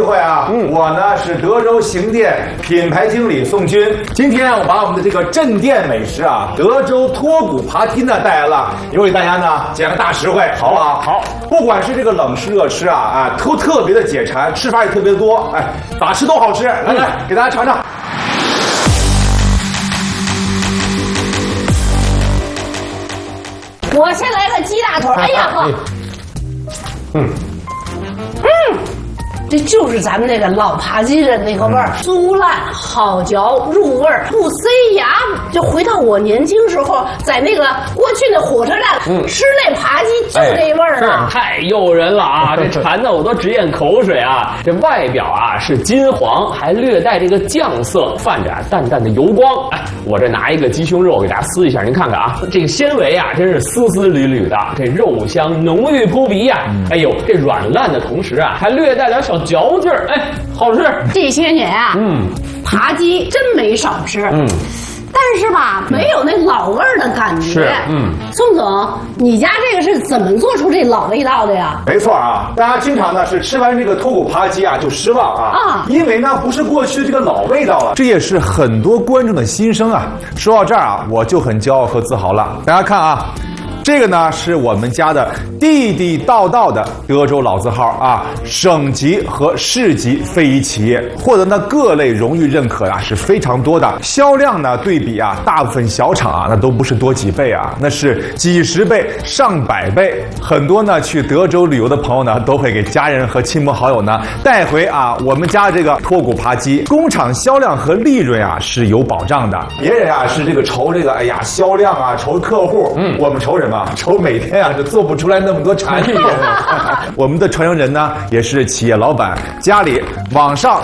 会啊，我呢是德州行店品牌经理宋军。今天我把我们的这个镇店美食啊，德州脱骨扒鸡呢带来了，也为大家呢捡个大实惠，好不好？好，不管是这个冷吃热吃啊，都特别的解馋，吃法也特别多，哎，咋吃都好吃。来，给大家尝尝。 我先来个鸡大腿，哎呀呵，这就是咱们那个老扒鸡的那个味儿，酥烂好嚼，入味儿不塞牙，就回到我年轻时候在那个过去的火车站吃那扒鸡，就这味儿啊， 太诱人了啊！这馋的我都直咽口水啊！这外表啊是金黄，还略带这个酱色，泛着淡淡的油光。哎，我这拿一个鸡胸肉给大家撕一下，您看看啊，这个纤维啊真是丝丝缕缕的，这肉香浓郁扑鼻呀！哎呦，这软烂的同时啊，还略带点小嚼劲儿，哎，好吃。 这些年啊，扒鸡真没少吃，但是吧，没有那老味儿的感觉。 是， 宋总，你家这个是怎么做出这老味道的呀？ 没错啊，大家经常呢是吃完这个脱骨扒鸡啊就失望啊，因为呢不是过去的这个老味道了，这也是很多观众的心声啊。说到这儿啊，我就很骄傲和自豪了。大家看啊。这个呢是我们家的地地道道的德州老字号啊，省级和市级非遗企业，获得呢各类荣誉认可啊是非常多的。销量呢对比啊大部分小厂啊那都不是多几倍啊，那是几十倍、上百倍。很多呢去德州旅游的朋友呢都会给家人和亲朋好友呢带回啊我们家这个脱骨扒鸡，工厂销量和利润啊是有保障的。别人啊是这个愁这个哎呀销量啊愁客户，我们愁什么？愁每天啊就做不出来那么多产品。我们的传承人呢也是企业老板，家里往上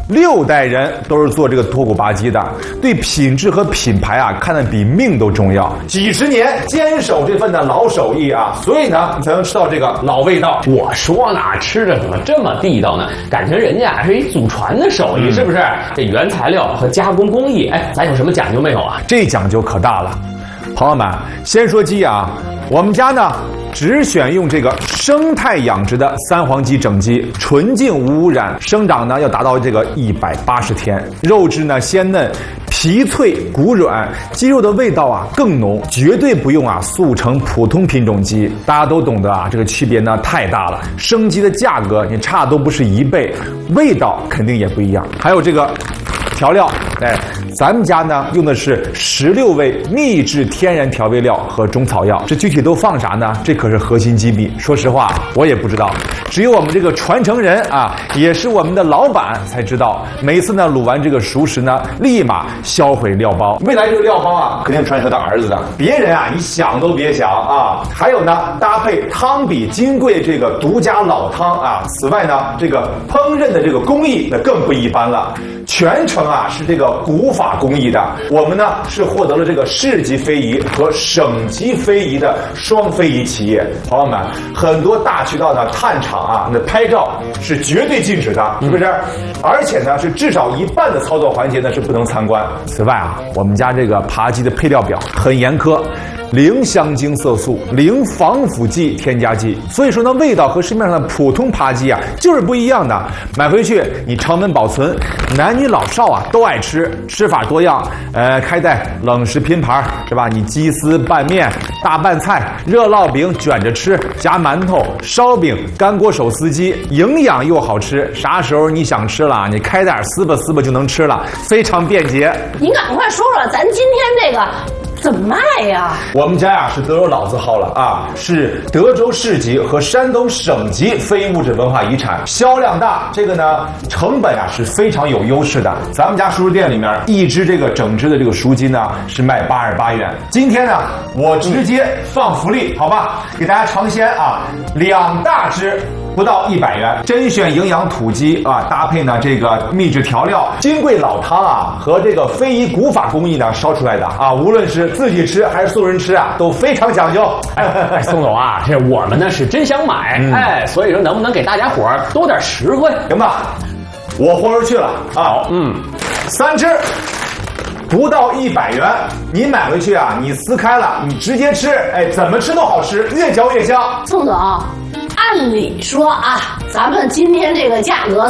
6代人都是做这个脱骨扒鸡的，对品质和品牌啊看得比命都重要，几十年坚守这份的老手艺啊，所以呢你才能吃到这个老味道。 我说呢，吃着怎么这么地道呢？感情人家是一祖传的手艺，是不是？这原材料和加工工艺，哎，咱有什么讲究没有啊？ 这讲究可大了。朋友们，先说鸡啊，我们家呢只选用这个生态养殖的三黄鸡整鸡，纯净无污染，生长呢要达到这个180天，肉质呢鲜嫩，皮脆骨软，鸡肉的味道啊更浓，绝对不用啊速成普通品种鸡。大家都懂得啊，这个区别呢太大了，生鸡的价格你差都不是1倍，味道肯定也不一样。还有这个调料，哎，咱们家呢用的是16味秘制天然调味料和中草药，这具体都放啥呢？这可是核心机密。说实话，我也不知道，只有我们这个传承人啊，也是我们的老板才知道。每次呢卤完这个熟食呢，立马销毁料包。未来这个料包啊，肯定传承他儿子的，别人啊你想都别想啊。还有呢，搭配汤比金贵这个独家老汤啊。此外呢，这个烹饪的这个工艺那更不一般了，全程啊是这个古法工艺的。我们呢是获得了这个市级非遗和省级非遗的双非遗企业。朋友们，很多大渠道的探厂啊，那拍照是绝对禁止的，是不是？而且呢是至少1半的操作环节呢是不能参观。此外啊，我们家这个扒鸡的配料表很严苛。0香精色素，0防腐剂添加剂，所以说呢，味道和市面上的普通扒鸡啊就是不一样的。买回去你常温保存，男女老少啊都爱吃，吃法多样。开袋冷食拼盘是吧？你鸡丝拌面、大拌菜、热烙饼卷着吃，夹馒头、烧饼、干锅手撕鸡，营养又好吃。啥时候你想吃了，你开袋撕吧撕吧就能吃了，非常便捷。 您赶快说说，咱今天这个怎么卖呀？ 我们家呀是德州老字号了啊，是德州市级和山东省级非物质文化遗产，销量大。这个呢，成本啊是非常有优势的。咱们家熟食店里面一只这个整只的这个熟鸡呢是卖88元。今天呢，我直接放福利，好吧，给大家尝鲜啊，2大只。不到100元，甄选营养土鸡啊，搭配呢这个秘制调料、金贵老汤啊，和这个非遗古法工艺呢烧出来的啊，无论是自己吃还是送人吃啊，都非常讲究。 哎，宋总啊，这我们呢是真想买，哎，所以说能不能给大家伙儿多点实惠？ 行吧，我豁出去了啊，3只。不到100元，你买回去啊，你撕开了，你直接吃，哎，怎么吃都好吃，越嚼越香。 宋总，按理说啊，咱们今天这个价格